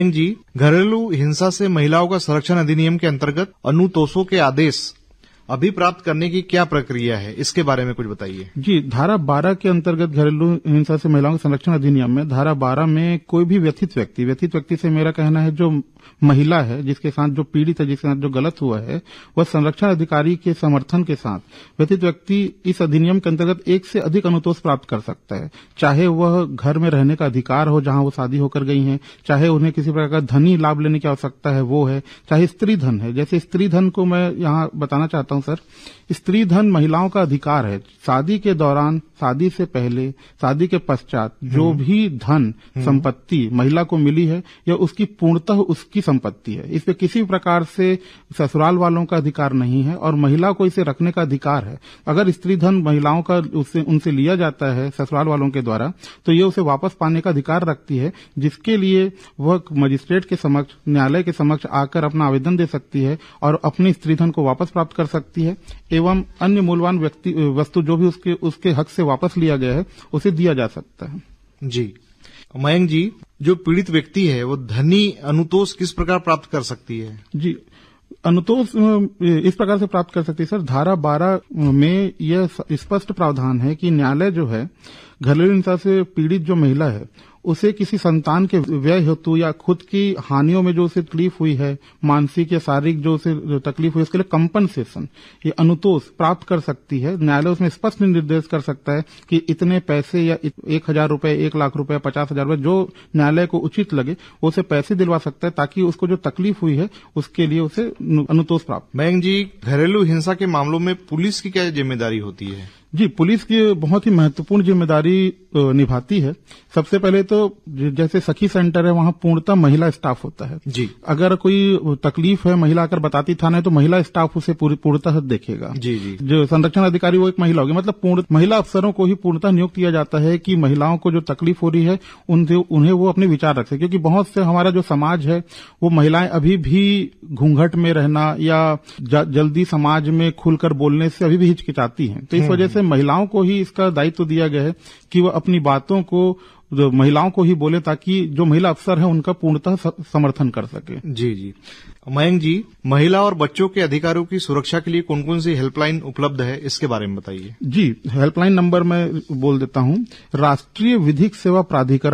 जी, घरेलू हिंसा से महिलाओं का संरक्षण अधिनियम के अंतर्गत अनुतोषों के आदेश अभी प्राप्त करने की क्या प्रक्रिया है, इसके बारे में कुछ बताइए। जी, धारा 12 के अंतर्गत घरेलू हिंसा से महिलाओं के संरक्षण अधिनियम में धारा 12 में कोई भी व्यथित व्यक्ति से मेरा कहना है जो महिला है, जिसके साथ जो पीड़ित है, जिसके साथ जो गलत हुआ है, वह संरक्षण अधिकारी के समर्थन के साथ व्यथित व्यक्ति इस अधिनियम के अंतर्गत एक से अधिक अनुतोष प्राप्त कर सकता है। चाहे वह घर में रहने का अधिकार हो जहां वो शादी होकर गई हैं, चाहे उन्हें किसी प्रकार का धनी लाभ लेने की आवश्यकता है वो है, चाहे स्त्री धन है। जैसे स्त्री धन को मैं यहाँ बताना चाहता हूँ सर, स्त्री धन महिलाओं का अधिकार है। शादी के दौरान, शादी से पहले, शादी के पश्चात जो भी धन संपत्ति महिला को मिली है यह उसकी पूर्णतः उसकी संपत्ति है। इस पे किसी प्रकार से ससुराल वालों का अधिकार नहीं है और महिला को इसे रखने का अधिकार है। अगर स्त्री धन महिलाओं का उनसे लिया जाता है ससुराल वालों के द्वारा तो ये उसे वापस पाने का अधिकार रखती है, जिसके लिए वह मजिस्ट्रेट के समक्ष, न्यायालय के समक्ष आकर अपना आवेदन दे सकती है और अपनी स्त्री धन को वापस प्राप्त कर सकती है एवं अन्य मूल्यवान वस्तु जो भी उसके हक से वापस लिया गया है उसे दिया जा सकता है। जी, मयंक जी, जो पीड़ित व्यक्ति है वो धनी अनुतोष किस प्रकार प्राप्त कर सकती है? जी, अनुतोष इस प्रकार से प्राप्त कर सकती है सर। धारा 12 में यह स्पष्ट प्रावधान है कि न्यायालय जो है घरेलू हिंसा से पीड़ित जो महिला है उसे किसी संतान के व्यय हेतु या खुद की हानियों में जो उसे तकलीफ हुई है, मानसिक या शारीरिक जो उसे तकलीफ हुई, उसके लिए कंपनसेशन, ये अनुतोष प्राप्त कर सकती है। न्यायालय उसमें स्पष्ट निर्देश कर सकता है कि इतने पैसे या 1,000 रुपए, 1,00,000 रुपए, 50,000 रुपए जो न्यायालय को उचित लगे वो उसे पैसे दिलवा सकता है ताकि उसको जो तकलीफ हुई है उसके लिए उसे अनुतोष प्राप्त। मयंक जी, घरेलू हिंसा के मामलों में पुलिस की क्या जिम्मेदारी होती है? जी, पुलिस की बहुत ही महत्वपूर्ण जिम्मेदारी निभाती है। सबसे पहले तो जैसे सखी सेंटर है वहां पूर्णतः महिला स्टाफ होता है। जी, अगर कोई तकलीफ है महिला आकर बताती थाने तो महिला स्टाफ उसे पूर्णतः देखेगा। जी जी, जो संरक्षण अधिकारी वो एक महिला होगी, मतलब पूर्ण महिला अफसरों को ही पूर्णतः नियुक्त किया जाता है कि महिलाओं को जो तकलीफ हो रही है उन्हें वो अपने विचार रख सके, क्योंकि बहुत से हमारा जो समाज है वो महिलाएं अभी भी घूंघट में रहना या जल्दी समाज में खुलकर बोलने से अभी भी हिचकिचाती हैं। तो इस वजह से महिलाओं को ही इसका दायित्व दिया गया है कि वह अपनी बातों को महिलाओं को ही बोले ताकि जो महिला अफसर है उनका पूर्णतः समर्थन कर सके। जी जी, मयंक जी, महिला और बच्चों के अधिकारों की सुरक्षा के लिए कौन कौन सी हेल्पलाइन उपलब्ध है, इसके बारे में बताइए। जी, हेल्पलाइन नंबर मैं बोल देता हूं। राष्ट्रीय विधिक सेवा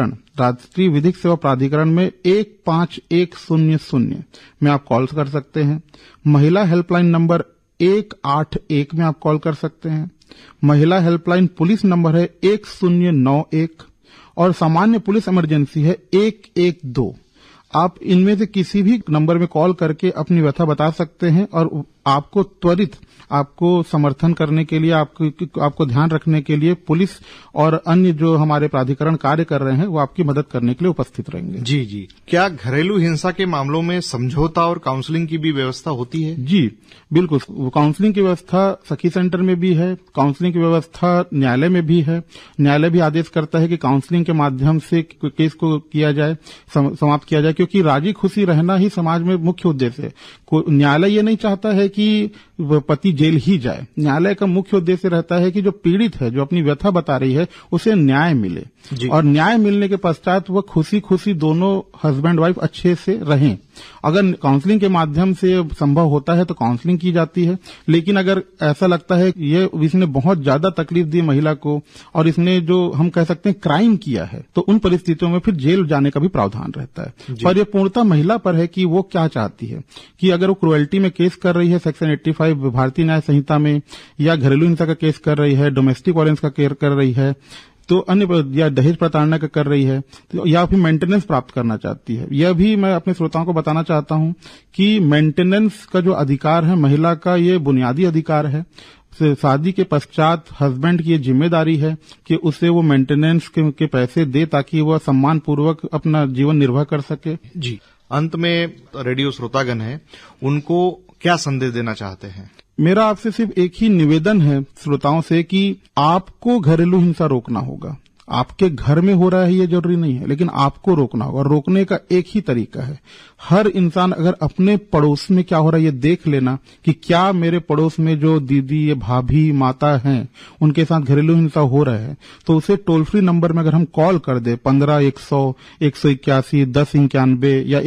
प्राधिकरण में 15100 में आप कॉल कर सकते हैं। महिला हेल्पलाइन नंबर 181 में आप कॉल कर सकते हैं। महिला हेल्पलाइन पुलिस नंबर है 1091 और सामान्य पुलिस इमरजेंसी है 112। आप इनमें से किसी भी नंबर में कॉल करके अपनी व्यथा बता सकते हैं और आपको त्वरित आपको समर्थन करने के लिए, आपको ध्यान रखने के लिए पुलिस और अन्य जो हमारे प्राधिकरण कार्य कर रहे हैं वो आपकी मदद करने के लिए उपस्थित रहेंगे। जी जी, क्या घरेलू हिंसा के मामलों में समझौता और काउंसलिंग की भी व्यवस्था होती है? जी बिल्कुल, काउंसलिंग की व्यवस्था सखी सेंटर में भी है, काउंसलिंग की व्यवस्था न्यायालय में भी है। न्यायालय भी आदेश करता है कि काउंसलिंग के माध्यम से केस को किया जाए, समाप्त किया जाए, क्योंकि राजी खुशी रहना ही समाज में मुख्य उद्देश्य है। न्यायालय ये नहीं चाहता है कि पति जेल ही जाए। न्यायालय का मुख्य उद्देश्य रहता है कि जो पीड़ित है, जो अपनी व्यथा बता रही है, उसे न्याय मिले और न्याय मिलने के पश्चात वह खुशी खुशी दोनों हस्बैंड वाइफ अच्छे से रहें। अगर काउंसलिंग के माध्यम से संभव होता है तो काउंसलिंग की जाती है, लेकिन अगर ऐसा लगता है ये इसने बहुत ज्यादा तकलीफ दी महिला को और इसने जो हम कह सकते हैं क्राइम किया है, तो उन परिस्थितियों में फिर जेल जाने का भी प्रावधान रहता है। पर यह पूर्णतः महिला पर है कि वो क्या चाहती है, कि अगर वो क्रुएल्टी में केस कर रही है सेक्शन 85 भारतीय न्याय संहिता में, या घरेलू हिंसा का केस कर रही है, डोमेस्टिक वायलेंस का केस कर रही है, तो अन्य या दहेज प्रताड़ना का कर रही है, तो या फिर मेंटेनेंस प्राप्त करना चाहती है। यह भी मैं अपने श्रोताओं को बताना चाहता हूं कि मेंटेनेंस का जो अधिकार है महिला का, ये बुनियादी अधिकार है। शादी के पश्चात हस्बैंड की ये जिम्मेदारी है कि उसे वो मेंटेनेंस के पैसे दे ताकि वह सम्मान पूर्वक अपना जीवन निर्वाह कर सके। जी, अंत में रेडियो श्रोतागण है, उनको क्या संदेश देना चाहते हैं? मेरा आपसे सिर्फ एक ही निवेदन है श्रोताओं से कि आपको घरेलू हिंसा रोकना होगा। आपके घर में हो रहा है ये जरूरी नहीं है, लेकिन आपको रोकना होगा। रोकने का एक ही तरीका है, हर इंसान अगर अपने पड़ोस में क्या हो रहा है ये देख लेना कि क्या मेरे पड़ोस में जो दीदी, ये भाभी, माता हैं, उनके साथ घरेलू हिंसा हो रहा है, तो उसे टोल फ्री नंबर में अगर हम कॉल कर दे 15 100 181 10 91 या